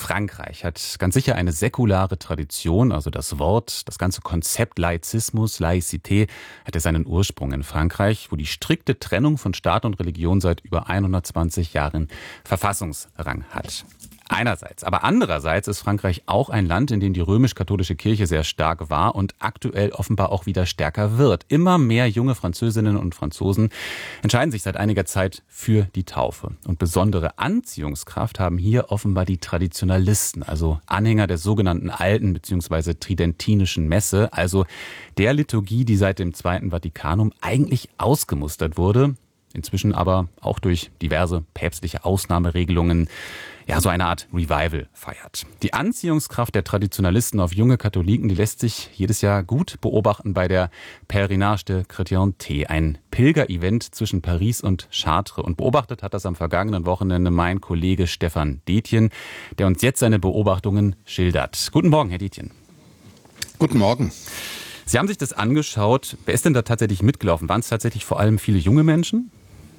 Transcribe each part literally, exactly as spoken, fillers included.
Frankreich hat ganz sicher eine säkulare Tradition, also das Wort, das ganze Konzept Laizismus, Laïcité, hatte seinen Ursprung in Frankreich, wo die strikte Trennung von Staat und Religion seit über hundertzwanzig Jahren Verfassungsrang hat. Einerseits. Aber andererseits ist Frankreich auch ein Land, in dem die römisch-katholische Kirche sehr stark war und aktuell offenbar auch wieder stärker wird. Immer mehr junge Französinnen und Franzosen entscheiden sich seit einiger Zeit für die Taufe. Und besondere Anziehungskraft haben hier offenbar die Traditionalisten, also Anhänger der sogenannten alten bzw. tridentinischen Messe, also der Liturgie, die seit dem Zweiten Vatikanum eigentlich ausgemustert wurde, inzwischen aber auch durch diverse päpstliche Ausnahmeregelungen ja so eine Art Revival feiert. Die Anziehungskraft der Traditionalisten auf junge Katholiken, die lässt sich jedes Jahr gut beobachten bei der Pèlerinage de Chrétienté, ein Pilgerevent zwischen Paris und Chartres. Und beobachtet hat das am vergangenen Wochenende mein Kollege Stefan Detjen, der uns jetzt seine Beobachtungen schildert. Guten Morgen, Herr Detjen. Guten Morgen. Sie haben sich das angeschaut. Wer ist denn da tatsächlich mitgelaufen? Waren es tatsächlich vor allem viele junge Menschen?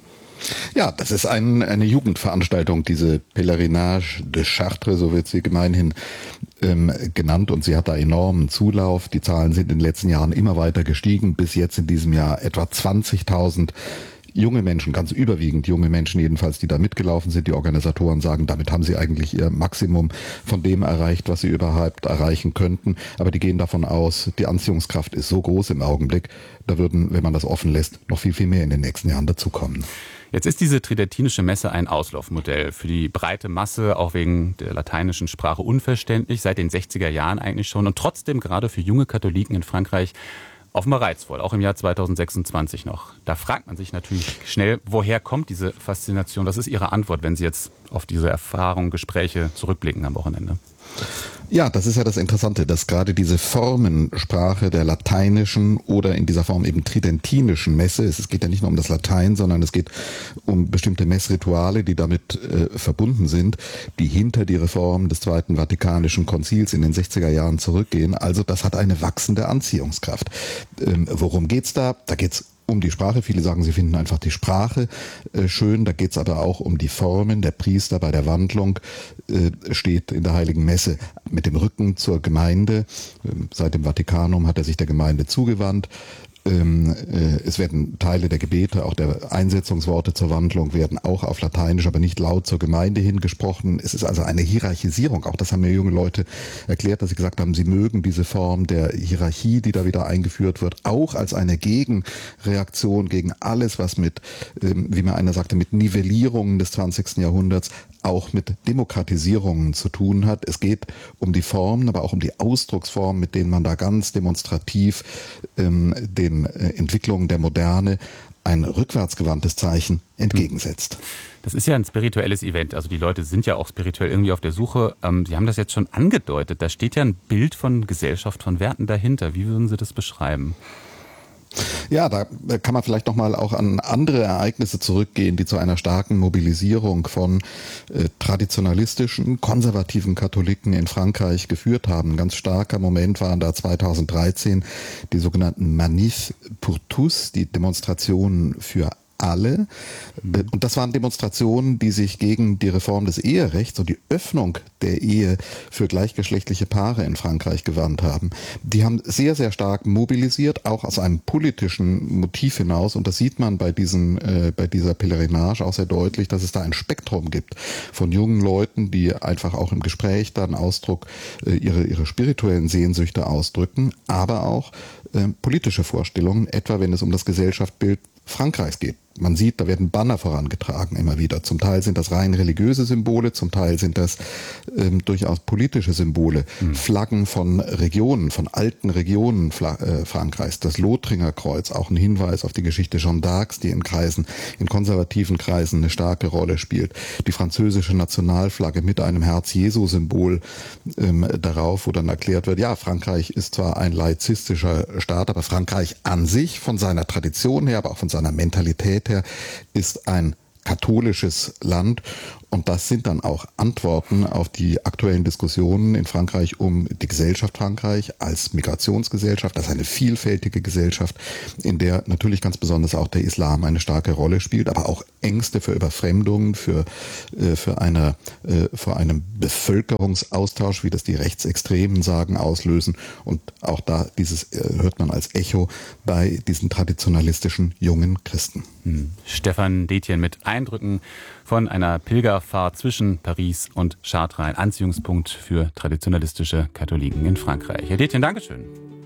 Ja, das ist ein, eine Jugendveranstaltung, diese Pèlerinage de Chartres, so wird sie gemeinhin ähm, genannt, und sie hat da enormen Zulauf. Die Zahlen sind in den letzten Jahren immer weiter gestiegen, bis jetzt in diesem Jahr etwa zwanzigtausend junge Menschen, ganz überwiegend junge Menschen jedenfalls, die da mitgelaufen sind. Die Organisatoren sagen, damit haben sie eigentlich ihr Maximum von dem erreicht, was sie überhaupt erreichen könnten. Aber die gehen davon aus, die Anziehungskraft ist so groß im Augenblick, da würden, wenn man das offen lässt, noch viel, viel mehr in den nächsten Jahren dazukommen. Jetzt ist diese tridentinische Messe ein Auslaufmodell für die breite Masse, auch wegen der lateinischen Sprache unverständlich, seit den sechziger Jahren eigentlich schon, und trotzdem gerade für junge Katholiken in Frankreich offenbar reizvoll, auch im Jahr zweitausendsechsundzwanzig noch. Da fragt man sich natürlich schnell, woher kommt diese Faszination? Was ist Ihre Antwort, wenn Sie jetzt auf diese Erfahrungen, Gespräche zurückblicken am Wochenende? Ja, das ist ja das Interessante, dass gerade diese Formensprache der lateinischen oder in dieser Form eben tridentinischen Messe, es geht ja nicht nur um das Latein, sondern es geht um bestimmte Messrituale, die damit äh, verbunden sind, die hinter die Reform des Zweiten Vatikanischen Konzils in den sechziger Jahren zurückgehen. Also das hat eine wachsende Anziehungskraft. Ähm, worum geht's da? Da geht's um die Sprache. Viele sagen, sie finden einfach die Sprache äh, schön. Da geht es aber auch um die Formen. Der Priester bei der Wandlung äh, steht in der Heiligen Messe mit dem Rücken zur Gemeinde. Ähm, seit dem Vatikanum hat er sich der Gemeinde zugewandt. Ähm, äh, es werden Teile der Gebete, auch der Einsetzungsworte zur Wandlung werden auch auf Lateinisch, aber nicht laut zur Gemeinde hingesprochen. Es ist also eine Hierarchisierung. Auch das haben mir junge Leute erklärt, dass sie gesagt haben, sie mögen diese Form der Hierarchie, die da wieder eingeführt wird, auch als eine Gegenreaktion gegen alles, was mit, ähm, wie mir einer sagte, mit Nivellierungen des zwanzigsten Jahrhunderts, auch mit Demokratisierungen zu tun hat. Es geht um die Formen, aber auch um die Ausdrucksformen, mit denen man da ganz demonstrativ ähm, den äh, Entwicklungen der Moderne ein rückwärtsgewandtes Zeichen entgegensetzt. Das ist ja ein spirituelles Event, also die Leute sind ja auch spirituell irgendwie auf der Suche. Ähm, Sie haben das jetzt schon angedeutet, da steht ja ein Bild von Gesellschaft, von Werten dahinter. Wie würden Sie das beschreiben? Ja, da kann man vielleicht nochmal auch an andere Ereignisse zurückgehen, die zu einer starken Mobilisierung von äh, traditionalistischen, konservativen Katholiken in Frankreich geführt haben. Ein ganz starker Moment waren da zweitausenddreizehn die sogenannten Manifs pour tous, die Demonstrationen für alle. Und das waren Demonstrationen, die sich gegen die Reform des Eherechts und die Öffnung der Ehe für gleichgeschlechtliche Paare in Frankreich gewandt haben. Die haben sehr, sehr stark mobilisiert, auch aus einem politischen Motiv hinaus. Und das sieht man bei diesen, äh, bei dieser Pèlerinage auch sehr deutlich, dass es da ein Spektrum gibt von jungen Leuten, die einfach auch im Gespräch dann Ausdruck äh, ihre, ihre spirituellen Sehnsüchte ausdrücken, aber auch äh, politische Vorstellungen, etwa wenn es um das Gesellschaftsbild Frankreichs geht. Man sieht, da werden Banner vorangetragen immer wieder. Zum Teil sind das rein religiöse Symbole, zum Teil sind das ähm, durchaus politische Symbole. Mhm. Flaggen von Regionen, von alten Regionen Fla- äh, Frankreichs. Das Lothringer Kreuz, auch ein Hinweis auf die Geschichte Jeanne d'Arcs, die in Kreisen, in konservativen Kreisen eine starke Rolle spielt. Die französische Nationalflagge mit einem Herz-Jesu-Symbol ähm, darauf, wo dann erklärt wird, ja, Frankreich ist zwar ein laizistischer Staat, aber Frankreich an sich von seiner Tradition her, aber auch von seiner Mentalität her, ist ein katholisches Land. Und das sind dann auch Antworten auf die aktuellen Diskussionen in Frankreich um die Gesellschaft Frankreich als Migrationsgesellschaft, als eine vielfältige Gesellschaft, in der natürlich ganz besonders auch der Islam eine starke Rolle spielt, aber auch Ängste für Überfremdung, für, für eine, vor einem Bevölkerungsaustausch, wie das die Rechtsextremen sagen, auslösen. Und auch da dieses hört man als Echo bei diesen traditionalistischen jungen Christen. Hm. Stefan Detjen mit Eindrücken von einer Pilgerfahrt zwischen Paris und Chartres, ein Anziehungspunkt für traditionalistische Katholiken in Frankreich. Herr Detjen, Dankeschön.